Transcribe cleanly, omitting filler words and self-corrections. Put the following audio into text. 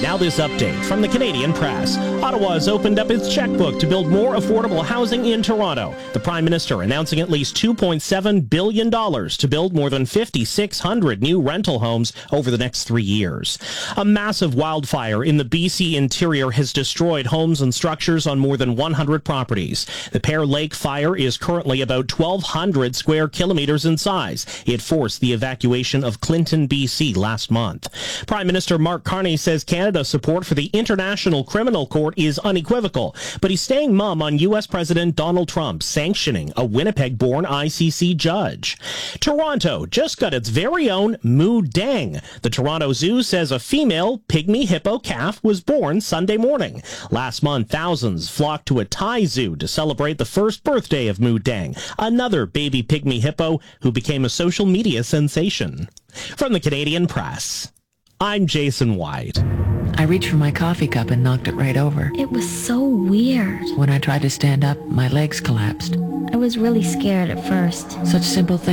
Now this update from the Canadian Press. Ottawa has opened up its checkbook to build more affordable housing in Toronto. The Prime Minister announcing at least $2.7 billion to build more than 5,600 new rental homes over the next 3 years. A massive wildfire in the BC interior has destroyed homes and structures on more than 100 properties. The Pear Lake fire is currently about 1,200 square kilometers in size. It forced the evacuation of Clinton, BC last month. Prime Minister Mark Carney says Canada's support for the International Criminal Court is unequivocal, but he's staying mum on U.S. President Donald Trump sanctioning a Winnipeg-born ICC judge. Toronto just got its very own Moo Dang. The Toronto Zoo says a female pygmy hippo calf was born Sunday morning. Last month, thousands flocked to a Thai zoo to celebrate the first birthday of Moo Dang, another baby pygmy hippo who became a social media sensation. From the Canadian Press, I'm Jason White. I reached for my coffee cup and knocked it right over. It was so weird. When I tried to stand up, my legs collapsed. I was really scared at first. Such simple things.